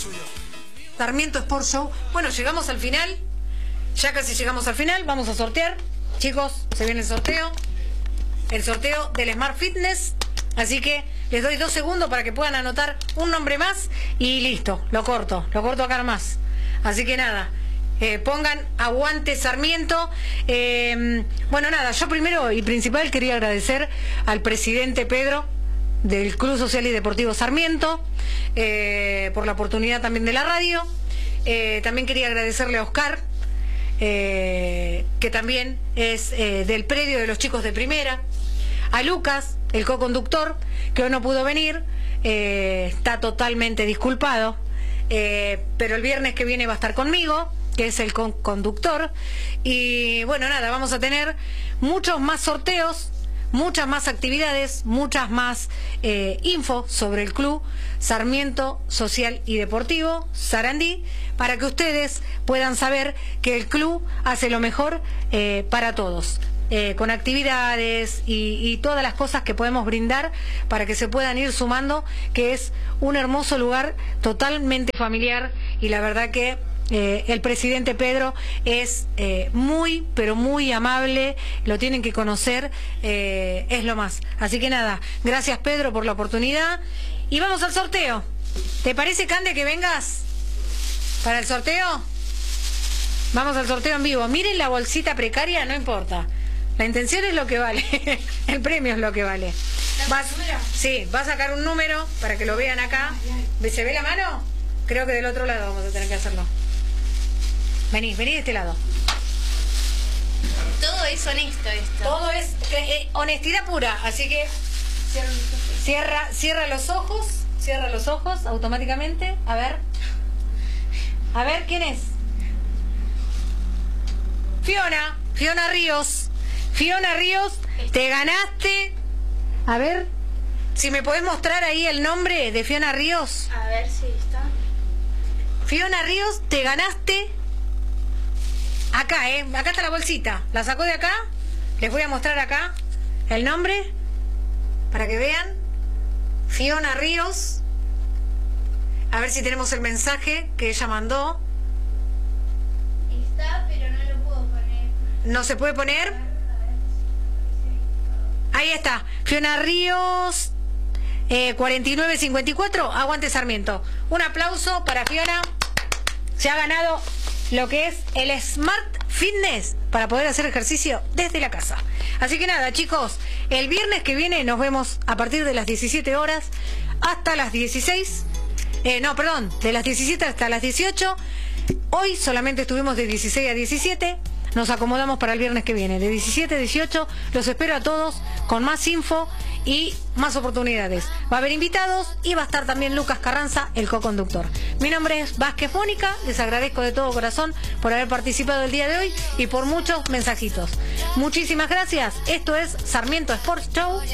Sarmiento Sport Show. Bueno, llegamos al final. Ya casi llegamos al final. Vamos a sortear. Chicos, se viene el sorteo. El sorteo del Smart Fitness. Así que les doy 2 segundos para que puedan anotar un nombre más. Y listo, lo corto acá nomás. Así que nada, pongan aguante Sarmiento. Bueno, nada, yo primero y principal quería agradecer al presidente Pedro del Club Social y Deportivo Sarmiento por la oportunidad también de la radio. También quería agradecerle a Oscar, que también es del predio de los chicos de primera. A Lucas, el co-conductor, que hoy no pudo venir, está totalmente disculpado, pero el viernes que viene va a estar conmigo, que es el conductor. Y bueno, nada, vamos a tener muchos más sorteos, muchas más actividades, muchas más info sobre el club Sarmiento Social y Deportivo Sarandí, para que ustedes puedan saber que el club hace lo mejor para todos, con actividades y todas las cosas que podemos brindar para que se puedan ir sumando, que es un hermoso lugar totalmente familiar. Y la verdad que el presidente Pedro es muy, pero muy amable, lo tienen que conocer, es lo más. Así que nada, gracias Pedro por la oportunidad. Y vamos al sorteo. ¿Te parece, Cande, que vengas para el sorteo? Vamos al sorteo en vivo. Miren la bolsita precaria, no importa. La intención es lo que vale, el premio es lo que vale. Sí, va a sacar un número para que lo vean acá. ¿Se ve la mano? Creo que del otro lado vamos a tener que hacerlo. Vení de este lado. Todo es honesto esto. Todo es honestidad pura, así que cierra los ojos automáticamente. A ver, ¿quién es? Fiona Ríos. Fiona Ríos, te ganaste. A ver, si me podés mostrar ahí el nombre de Fiona Ríos. A ver si está. Fiona Ríos, te ganaste. Acá, acá está la bolsita. La sacó de acá. Les voy a mostrar acá el nombre para que vean. Fiona Ríos. A ver si tenemos el mensaje que ella mandó. Está, pero no lo puedo poner. ¿No se puede poner? Ahí está, Fiona Ríos, 4954, aguante Sarmiento. Un aplauso para Fiona. Se ha ganado lo que es el Smart Fitness para poder hacer ejercicio desde la casa. Así que nada, chicos, el viernes que viene nos vemos a partir de las 17 horas hasta las 16. De las 17 hasta las 18. Hoy solamente estuvimos de 16 a 17. Nos acomodamos para el viernes que viene, de 17 a 18. Los espero a todos con más info y más oportunidades. Va a haber invitados y va a estar también Lucas Carranza, el co-conductor. Mi nombre es Vázquez Mónica, les agradezco de todo corazón por haber participado el día de hoy y por muchos mensajitos. Muchísimas gracias. Esto es Sarmiento Sports Show.